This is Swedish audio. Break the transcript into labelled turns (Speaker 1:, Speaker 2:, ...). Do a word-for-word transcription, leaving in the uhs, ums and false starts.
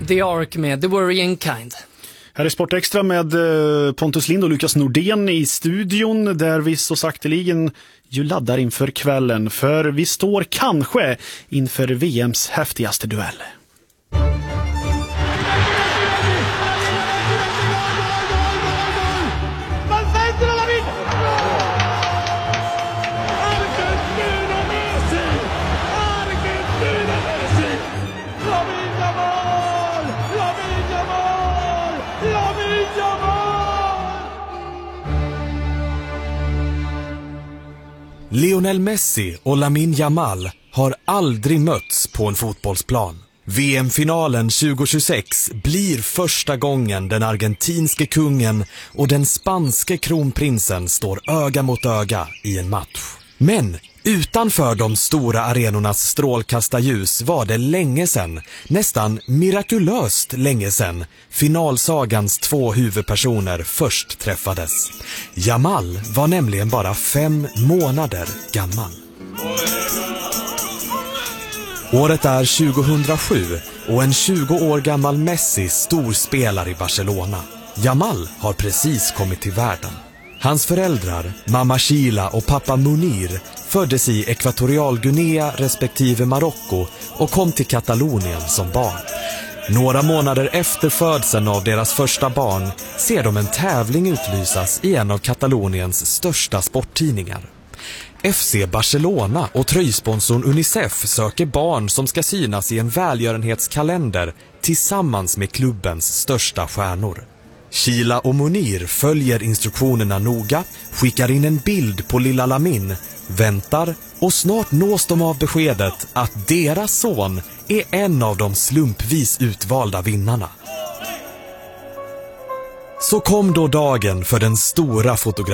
Speaker 1: The Ark med The Worrying Kind.
Speaker 2: Här är Sport Extra med Pontus Lind och Lukas Nordén i studion, där vi så sakteligen ju laddar inför kvällen. För vi står kanske inför V M:s häftigaste duell.
Speaker 3: Lionel Messi och Lamine Yamal har aldrig mötts på en fotbollsplan. V M-finalen tjugo tjugosex blir första gången den argentinske kungen och den spanske kronprinsen står öga mot öga i en match. Men utanför de stora arenornas strålkastarljus var det länge sedan, nästan mirakulöst länge sedan, finalsagans två huvudpersoner först träffades. Yamal var nämligen bara fem månader gammal. Året är tjugohundrasju och en tjugo år gammal Messi storspelar i Barcelona. Yamal har precis kommit till världen. Hans föräldrar, mamma Sheila och pappa Munir, föddes i Ekvatorialguinea respektive Marocko och kom till Katalonien som barn. Några månader efter födseln av deras första barn ser de en tävling utlysas i en av Kataloniens största sporttidningar. F C Barcelona och tröjsponsorn Unicef söker barn som ska synas i en välgörenhetskalender tillsammans med klubbens största stjärnor. Sheila och Munir följer instruktionerna noga, skickar in en bild på lilla Lamine, väntar och snart nås de av beskedet att deras son är en av de slumpvis utvalda vinnarna. Så kom då dagen för den stora fotografi.